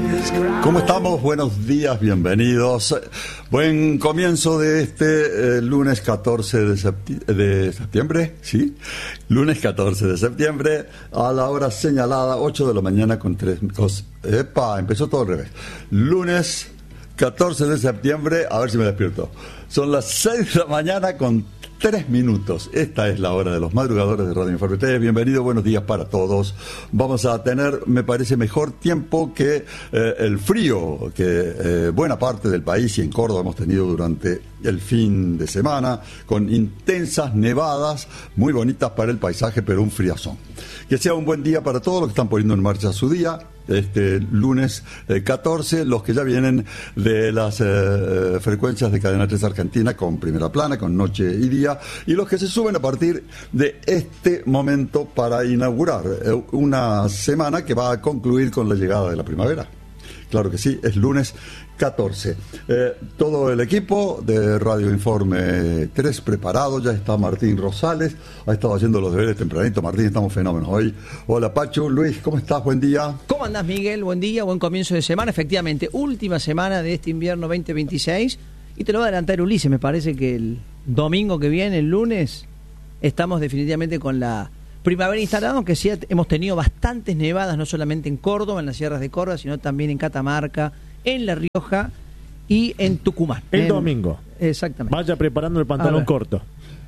¿Cómo estamos? Buenos días, bienvenidos. Buen comienzo de este lunes 14 de septiembre, ¿sí? Lunes 14 de septiembre, a la hora señalada, 8 de la mañana con 3... empezó todo al revés. Lunes 14 de septiembre, a ver si me despierto. Son las 6 de la mañana con 3 minutos. Esta es la hora de los madrugadores de Radio Informe. Bienvenido, buenos días para todos. Vamos a tener, me parece, mejor tiempo que el frío que buena parte del país y en Córdoba hemos tenido durante el fin de semana, con intensas nevadas, muy bonitas para el paisaje, pero un friazón. Que sea un buen día para todos los que están poniendo en marcha su día. Este lunes 14, los que ya vienen de las frecuencias de Cadena 3 Argentina con Primera Plana, con Noche y Día, y los que se suben a partir de este momento para inaugurar una semana que va a concluir con la llegada de la primavera. Claro que sí, es lunes 14. Todo el equipo de Radio Informe 3 preparado, ya está Martín Rosales, ha estado haciendo los deberes tempranito. Martín, estamos fenómenos hoy. Hola Pacho, Luis, ¿cómo estás? Buen día. ¿Cómo andás, Miguel? Buen día, buen comienzo de semana. Efectivamente, última semana de este invierno 2026. Y te lo va a adelantar Ulises, me parece que el domingo que viene, el lunes, estamos definitivamente con la primavera instalada, aunque sí hemos tenido bastantes nevadas, no solamente en Córdoba, en las sierras de Córdoba, sino también en Catamarca, en La Rioja y en Tucumán. El domingo. Exactamente. Vaya preparando el pantalón corto.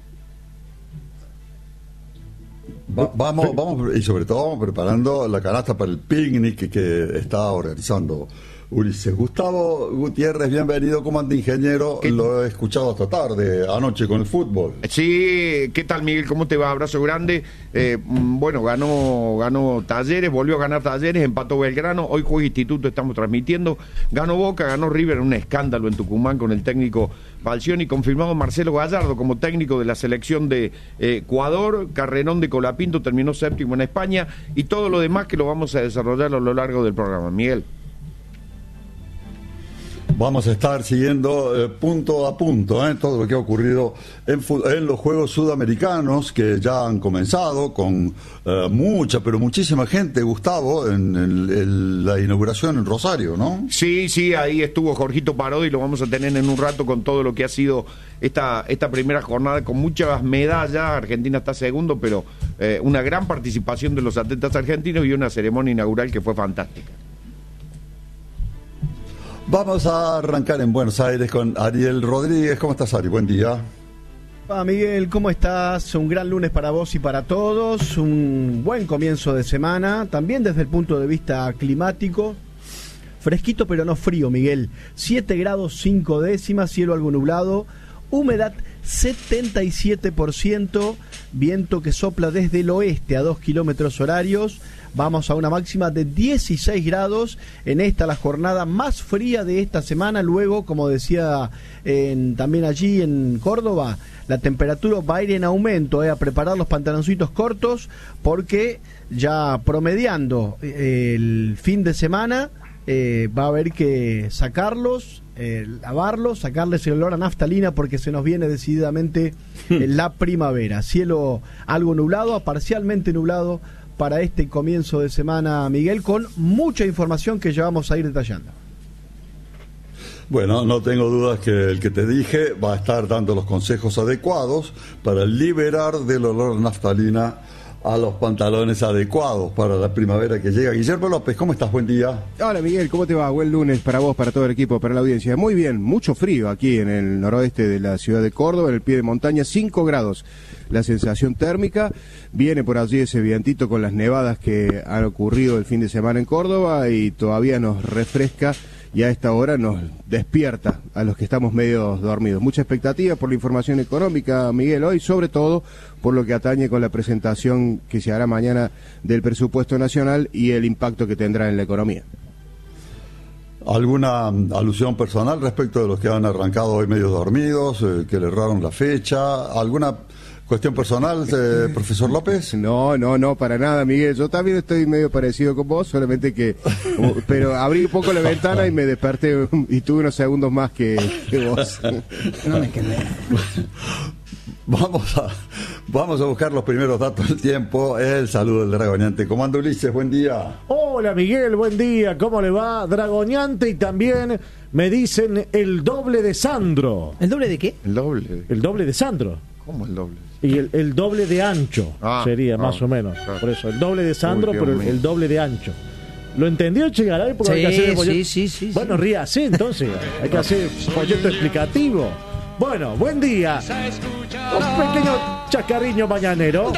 Vamos, y sobre todo vamos preparando la canasta para el picnic que está organizando Ulises. Gustavo Gutiérrez, bienvenido. ¿Cómo anda, ingeniero? Lo he escuchado hasta tarde, anoche con el fútbol. Sí, ¿qué tal, Miguel? ¿Cómo te va? Abrazo grande. Bueno, ganó Talleres, volvió a ganar Talleres, empató Belgrano, hoy juega Instituto, estamos transmitiendo. Ganó Boca, ganó River, un escándalo en Tucumán con el técnico Falcioni, confirmado Marcelo Gallardo como técnico de la selección de Ecuador. Carrerón de Colapinto terminó séptimo en España, y todo lo demás que lo vamos a desarrollar a lo largo del programa. Miguel. Vamos a estar siguiendo punto a punto todo lo que ha ocurrido en los Juegos Sudamericanos, que ya han comenzado con muchísima gente, Gustavo, en la inauguración en Rosario, ¿no? Sí, ahí estuvo Jorgito Parodi, y lo vamos a tener en un rato con todo lo que ha sido esta primera jornada, con muchas medallas. Argentina está segundo, pero una gran participación de los atletas argentinos y una ceremonia inaugural que fue fantástica. Vamos a arrancar en Buenos Aires con Ariel Rodríguez. ¿Cómo estás, Ari? Buen día. Hola, Miguel, ¿cómo estás? Un gran lunes para vos y para todos. Un buen comienzo de semana, también desde el punto de vista climático. Fresquito pero no frío, Miguel. 7 grados 5 décimas, cielo algo nublado. Humedad 77%, viento que sopla desde el oeste a 2 kilómetros horarios. Vamos a una máxima de 16 grados, en esta la jornada más fría de esta semana. Luego, como decía también allí en Córdoba, la temperatura va a ir en aumento, a preparar los pantaloncitos cortos, porque ya promediando el fin de semana va a haber que sacarlos, lavarlos, sacarles el olor a naftalina, porque se nos viene decididamente la primavera. Cielo algo nublado, parcialmente nublado para este comienzo de semana, Miguel, con mucha información que ya vamos a ir detallando. Bueno, no tengo dudas que el que te dije va a estar dando los consejos adecuados para liberar del olor a naftalina a los pantalones adecuados para la primavera que llega. Guillermo López, ¿cómo estás? Buen día. Hola, Miguel, ¿cómo te va? Buen lunes para vos, para todo el equipo, para la audiencia. Muy bien, mucho frío aquí en el noroeste de la ciudad de Córdoba, en el pie de montaña, 5 grados la sensación térmica. Viene por allí ese vientito con las nevadas que han ocurrido el fin de semana en Córdoba, y todavía nos refresca, y a esta hora nos despierta a los que estamos medio dormidos. Mucha expectativa por la información económica, Miguel, hoy, sobre todo por lo que atañe con la presentación que se hará mañana del presupuesto nacional y el impacto que tendrá en la economía. ¿Alguna alusión personal respecto de los que han arrancado hoy medio dormidos, que le erraron la fecha? ¿Alguna cuestión personal, profesor López? No, para nada, Miguel. Yo también estoy medio parecido con vos, solamente que... pero abrí un poco la ventana y me desperté y tuve unos segundos más que vos. No me quedé. Vamos a buscar los primeros datos del tiempo. El saludo del Dragoneante. ¿Cómo anda, Ulises? Buen día. Hola Miguel, buen día. ¿Cómo le va? Dragoneante, y también me dicen el doble de Sandro. ¿El doble de qué? El doble. El doble de Sandro. ¿Cómo el doble? Y el doble de ancho sería más o menos. Claro. Por eso, el doble de Sandro, Uy, pero Dios mío. el doble de ancho. ¿Lo entendió, Chegaray? Porque hay que hacer el folleto. Sí. Bueno, ríase entonces. Hay que hacer folleto explicativo. Bueno, buen día. Un pequeño chacarriño mañanero.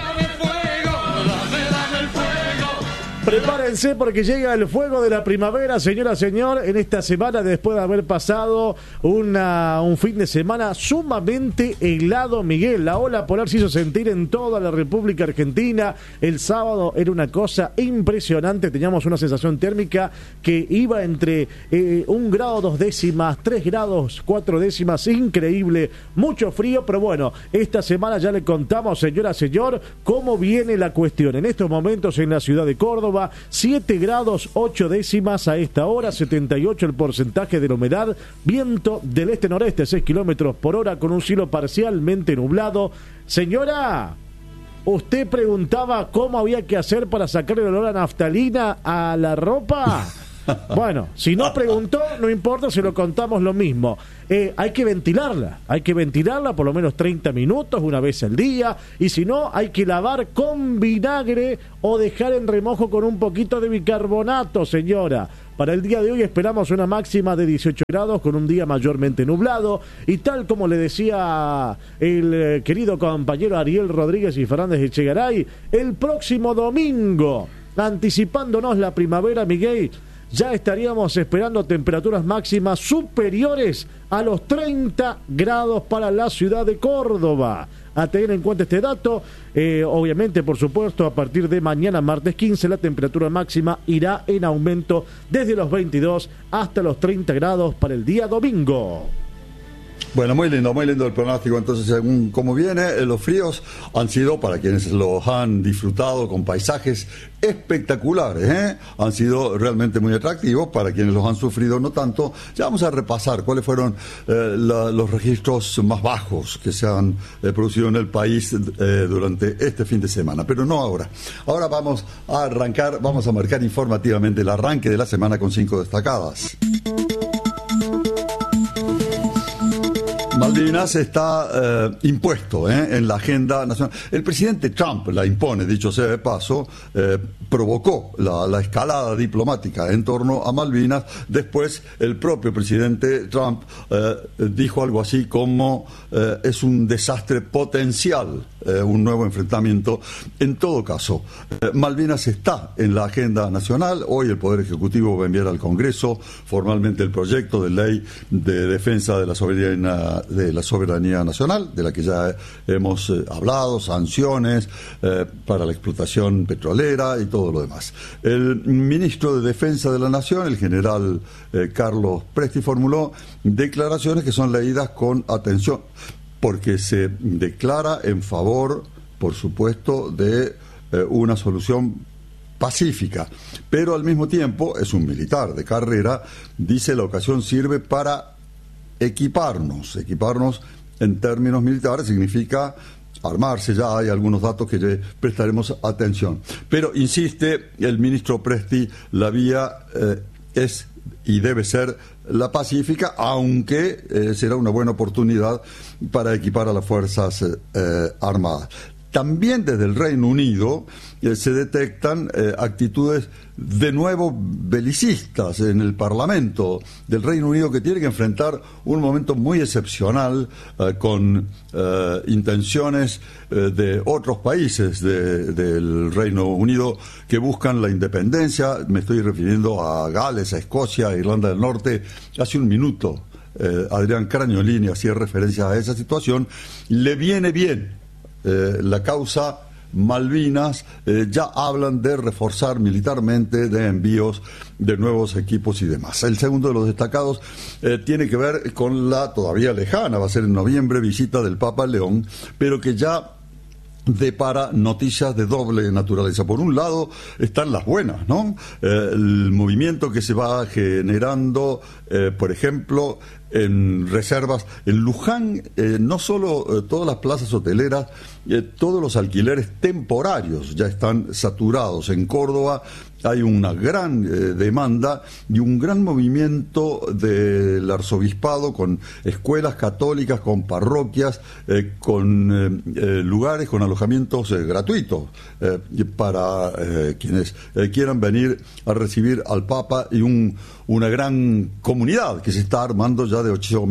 Prepárense porque llega el fuego de la primavera, señora, señor, en esta semana, después de haber pasado un fin de semana sumamente helado, Miguel. La ola polar se hizo sentir en toda la República Argentina. El sábado era una cosa impresionante. Teníamos una sensación térmica que iba entre 1 grado 2 décimas, 3 grados 4 décimas. Increíble, mucho frío, pero bueno, esta semana ya le contamos, señora, señor, cómo viene la cuestión. En estos momentos en la ciudad de Córdoba, 7 grados 8 décimas a esta hora, 78 el porcentaje de la humedad, viento del este-noreste, 6 kilómetros por hora, con un cielo parcialmente nublado. Señora, usted preguntaba cómo había que hacer para sacar el olor a naftalina a la ropa. Bueno, si no preguntó, no importa, se lo contamos lo mismo. Hay que ventilarla por lo menos 30 minutos, una vez al día, y si no, hay que lavar con vinagre o dejar en remojo con un poquito de bicarbonato, señora. Para el día de hoy esperamos una máxima de 18 grados con un día mayormente nublado, y tal como le decía el querido compañero Ariel Rodríguez y Fernández Echegaray, el próximo domingo, anticipándonos la primavera, Miguel, ya estaríamos esperando temperaturas máximas superiores a los 30 grados para la ciudad de Córdoba. A tener en cuenta este dato, obviamente, por supuesto, a partir de mañana, martes 15, la temperatura máxima irá en aumento desde los 22 hasta los 30 grados para el día domingo. Bueno, muy lindo el pronóstico. Entonces, según cómo viene, los fríos han sido, para quienes los han disfrutado con paisajes espectaculares, han sido realmente muy atractivos. Para quienes los han sufrido no tanto, ya vamos a repasar cuáles fueron los registros más bajos que se han producido en el país durante este fin de semana, pero no ahora. Ahora vamos a marcar informativamente el arranque de la semana con 5 destacadas. Malvinas está impuesto en la agenda nacional. El presidente Trump la impone, dicho sea de paso, provocó la escalada diplomática en torno a Malvinas. Después el propio presidente Trump dijo algo así como es un desastre potencial, un nuevo enfrentamiento. En todo caso, Malvinas está en la agenda nacional. Hoy el Poder Ejecutivo va a enviar al Congreso formalmente el proyecto de ley de defensa de la soberanía nacional, de la que ya hemos hablado, sanciones para la explotación petrolera y todo lo demás. El ministro de Defensa de la Nación, el general Carlos Presti, formuló declaraciones que son leídas con atención, porque se declara en favor, por supuesto, de una solución pacífica, pero al mismo tiempo es un militar de carrera. Dice: la ocasión sirve para equiparnos en términos militares, significa armarse. Ya hay algunos datos que le prestaremos atención, pero insiste el ministro Presti, la vía es y debe ser la pacífica, aunque será una buena oportunidad para equipar a las Fuerzas Armadas. También desde el Reino Unido se detectan actitudes de nuevo belicistas en el Parlamento del Reino Unido, que tiene que enfrentar un momento muy excepcional con intenciones de otros países del Reino Unido que buscan la independencia. Me estoy refiriendo a Gales, a Escocia, a Irlanda del Norte. Hace un minuto Adrián Craniolini hacía referencia a esa situación. Le viene bien la causa Malvinas. Ya hablan de reforzar militarmente, de envíos de nuevos equipos y demás. El segundo de los destacados tiene que ver con la todavía lejana, va a ser en noviembre, visita del Papa León, pero que ya depara noticias de doble naturaleza. Por un lado están las buenas, ¿no? El movimiento que se va generando, por ejemplo, en reservas. En Luján, no solo todas las plazas hoteleras, todos los alquileres temporarios ya están saturados. En Córdoba hay una gran demanda y un gran movimiento del arzobispado con escuelas católicas, con parroquias, con lugares, con alojamientos gratuitos para quienes quieran venir a recibir al Papa, y una gran comunidad que se está armando ya de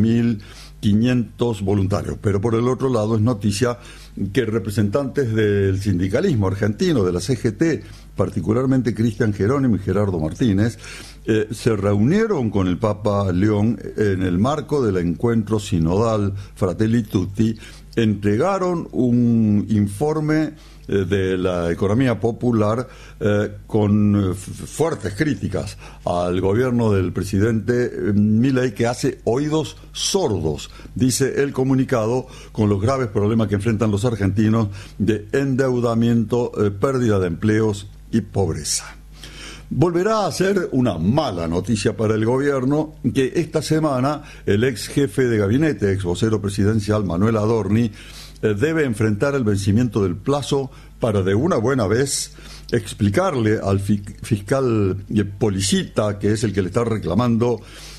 8.500 voluntarios. Pero por el otro lado es noticia que representantes del sindicalismo argentino, de la CGT, particularmente Cristian Jerónimo y Gerardo Martínez, se reunieron con el Papa León en el marco del encuentro sinodal Fratelli Tutti, entregaron un informe de la economía popular con fuertes críticas al gobierno del presidente Milei, que hace oídos sordos, dice el comunicado, con los graves problemas que enfrentan los argentinos de endeudamiento, pérdida de empleos y pobreza. Volverá a ser una mala noticia para el gobierno que esta semana el ex jefe de gabinete, ex vocero presidencial Manuel Adorni, debe enfrentar el vencimiento del plazo para de una buena vez explicarle al fiscal Policita, que es el que le está reclamando,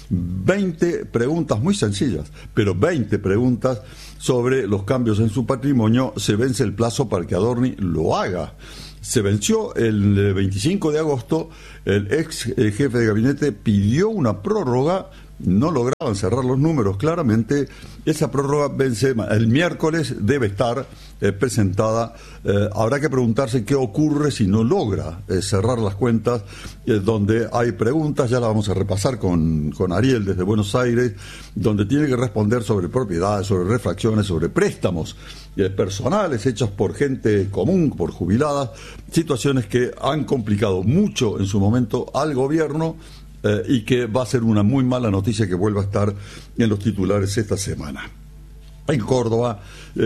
20 preguntas muy sencillas, pero 20 preguntas sobre los cambios en su patrimonio. Se vence el plazo para que Adorni lo haga. Se venció el 25 de agosto, el ex jefe de gabinete pidió una prórroga, no lograban cerrar los números claramente. Esa prórroga vence el miércoles, debe estar presentada. Habrá que preguntarse qué ocurre si no logra cerrar las cuentas, donde hay preguntas, ya las vamos a repasar con Ariel desde Buenos Aires, donde tiene que responder sobre propiedades, sobre refracciones, sobre préstamos personales hechos por gente común, por jubiladas, situaciones que han complicado mucho en su momento al gobierno, y que va a ser una muy mala noticia que vuelva a estar en los titulares esta semana. En Córdoba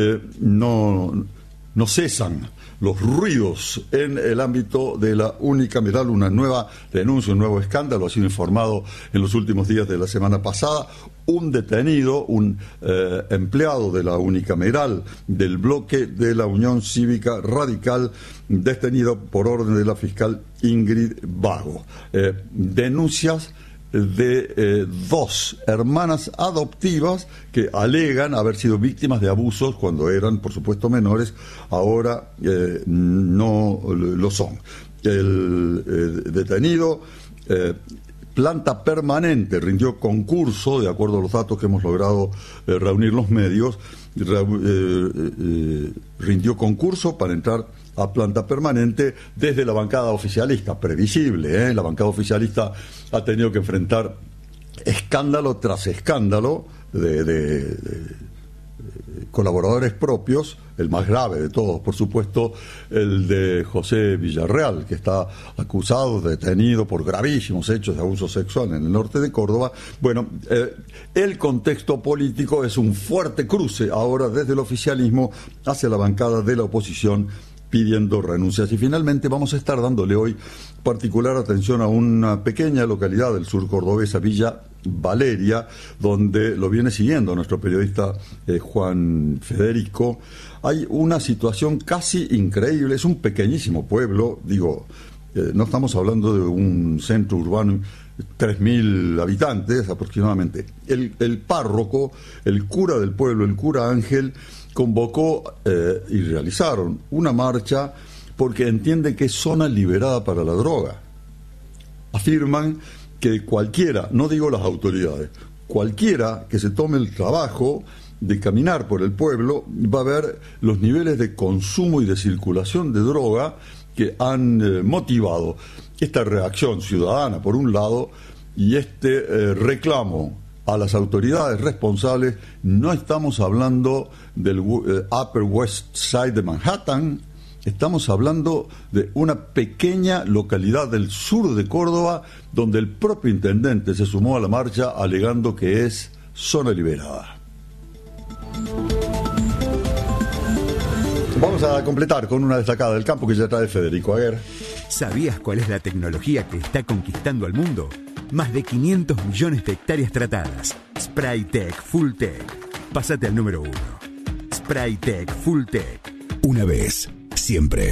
no cesan los ruidos en el ámbito de la unicameral. Una nueva denuncia, un nuevo escándalo ha sido informado en los últimos días de la semana pasada. Un detenido, un empleado de la unicameral del bloque de la Unión Cívica Radical, detenido por orden de la fiscal Ingrid Vago. Denuncias de dos hermanas adoptivas que alegan haber sido víctimas de abusos cuando eran, por supuesto, menores. Ahora no lo son. El detenido, planta permanente, rindió concurso, de acuerdo a los datos que hemos logrado reunir los medios, rindió concurso para entrar a planta permanente desde la bancada oficialista, previsible, la bancada oficialista ha tenido que enfrentar escándalo tras escándalo de colaboradores propios, el más grave de todos, por supuesto, el de José Villarreal, que está acusado, detenido por gravísimos hechos de abuso sexual en el norte de Córdoba. Bueno, el contexto político es un fuerte cruce ahora desde el oficialismo hacia la bancada de la oposición, pidiendo renuncias. Y finalmente vamos a estar dándole hoy particular atención a una pequeña localidad del sur cordobesa, Villa Valeria, donde lo viene siguiendo nuestro periodista Juan Federico. Hay una situación casi increíble, es un pequeñísimo pueblo, no estamos hablando de un centro urbano, 3.000 habitantes aproximadamente. El párroco, el cura del pueblo, el cura Ángel, convocó y realizaron una marcha porque entienden que es zona liberada para la droga. Afirman que cualquiera, no digo las autoridades, cualquiera que se tome el trabajo de caminar por el pueblo va a ver los niveles de consumo y de circulación de droga que han motivado esta reacción ciudadana, por un lado, y este reclamo a las autoridades responsables. No estamos hablando del Upper West Side de Manhattan, estamos hablando de una pequeña localidad del sur de Córdoba, donde el propio intendente se sumó a la marcha alegando que es zona liberada. Vamos a completar con una destacada del campo que ya trae Federico Aguer. ¿Sabías cuál es la tecnología que está conquistando al mundo? Más de 500 millones de hectáreas tratadas. Spraytec Fulltech. Pásate al número 1. Spraytec Fulltech. Una vez, siempre.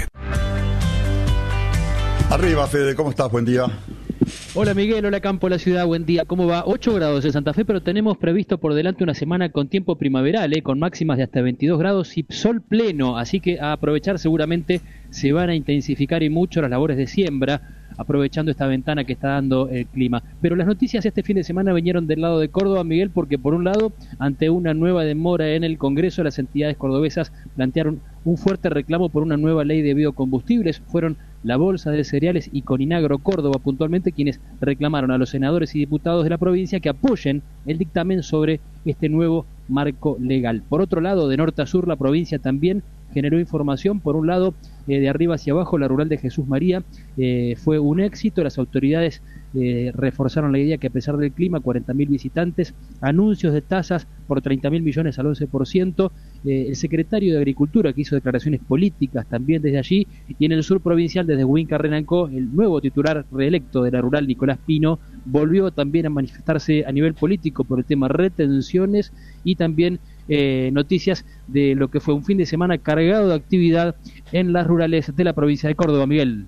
Arriba, Fede, ¿cómo estás? Buen día. Hola Miguel, hola Campo, la ciudad, buen día. ¿Cómo va? 8 grados en Santa Fe, pero tenemos previsto por delante una semana con tiempo primaveral, con máximas de hasta 22 grados y sol pleno, así que a aprovechar seguramente se van a intensificar y mucho las labores de siembra, aprovechando esta ventana que está dando el clima. Pero las noticias este fin de semana vinieron del lado de Córdoba, Miguel, porque por un lado, ante una nueva demora en el Congreso, las entidades cordobesas plantearon un fuerte reclamo por una nueva ley de biocombustibles. Fueron la Bolsa de Cereales y Coninagro Córdoba puntualmente quienes reclamaron a los senadores y diputados de la provincia que apoyen el dictamen sobre este nuevo marco legal. Por otro lado, de norte a sur, la provincia también generó información. Por un lado, de arriba hacia abajo, la rural de Jesús María fue un éxito. Las autoridades reforzaron la idea que a pesar del clima, 40.000 visitantes, anuncios de tasas por 30.000 millones al 11%, el secretario de Agricultura que hizo declaraciones políticas también desde allí, y en el sur provincial desde Huinca Renancó, el nuevo titular reelecto de la rural, Nicolás Pino, volvió también a manifestarse a nivel político por el tema retenciones y también noticias de lo que fue un fin de semana cargado de actividad en las rurales de la provincia de Córdoba. Miguel.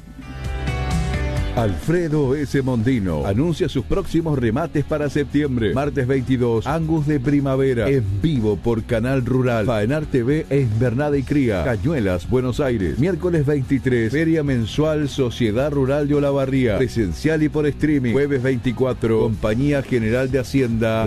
Alfredo S. Mondino anuncia sus próximos remates para septiembre. Martes 22, Angus de Primavera, en vivo por Canal Rural. Faenar TV e Invernada y Cría, Cañuelas, Buenos Aires. Miércoles 23, Feria Mensual Sociedad Rural de Olavarría, presencial y por streaming. Jueves 24, Compañía General de Hacienda